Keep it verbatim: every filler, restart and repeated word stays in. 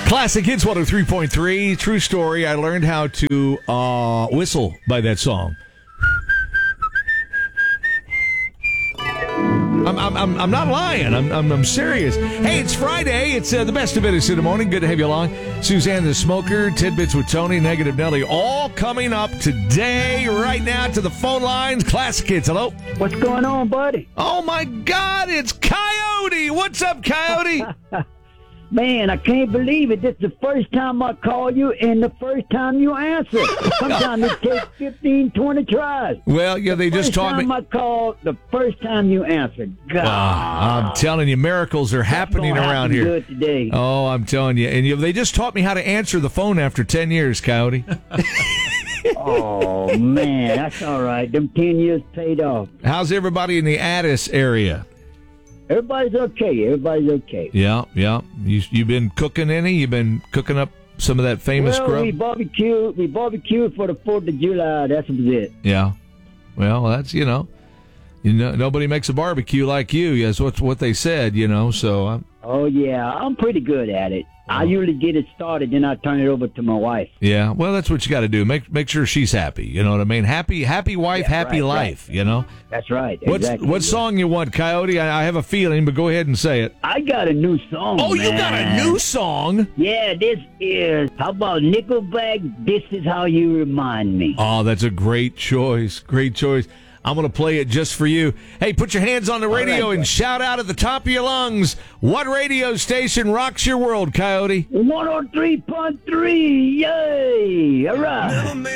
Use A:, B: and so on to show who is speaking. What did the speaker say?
A: Classic Hits one oh three point three. True story. I learned how to uh, whistle by that song. I'm, I'm, I'm, I'm not lying. I'm, I'm, I'm serious. Hey, it's Friday. It's uh, the best of it in the morning. Good to have you along. Suzanne the Smoker, Tidbits with Tony, Negative Nelly, all coming up today, right now, to the phone lines. Classic Hits. Hello.
B: What's going on, buddy?
A: Oh, my God. It's Coyote. What's up, Coyote?
B: Man, I can't believe it. This is the first time I call you and the first time you answer. Sometimes it takes fifteen, twenty tries.
A: Well, yeah, they
B: the
A: just taught me.
B: First time I called, the first time you answered. God.
A: Uh, I'm telling you, miracles are happening
B: Gonna
A: around
B: happen
A: here.
B: good today.
A: Oh, I'm telling you. And you, they just taught me how to answer the phone after ten years, Coyote.
B: Oh, man, that's all right. Them ten years paid off.
A: How's everybody in the Addis area?
B: Everybody's okay. Everybody's okay.
A: Yeah, yeah. You you been cooking any? You been cooking up some of that famous
B: well,
A: grub?
B: we barbecued. We barbecued for the fourth of July. That's it.
A: Yeah. Well, that's, you know, you know, nobody makes a barbecue like you. Yes, what's what they said, you know, so. I'm,
B: Oh, yeah. I'm pretty good at it. I usually get it started, then I turn it over to my wife.
A: Yeah, well, that's what you got to do. Make make sure she's happy. You know what I mean? Happy happy wife,
B: Yeah,
A: happy
B: right,
A: life,
B: right.
A: you know?
B: That's right.
A: What's,
B: Exactly.
A: what song you want, Coyote? I, I have a feeling, but go ahead and say it.
B: I got a new song.
A: Oh, you
B: man.
A: got a new song?
B: Yeah, this is. How about Nickelback? This is how you remind me.
A: Oh, that's a great choice. Great choice. I'm going to play it just for you. Hey, put your hands on the radio
B: right,
A: and
B: bud.
A: shout out at the top of your lungs. What radio station rocks your world, Coyote?
B: one oh three point three. Yay! All right.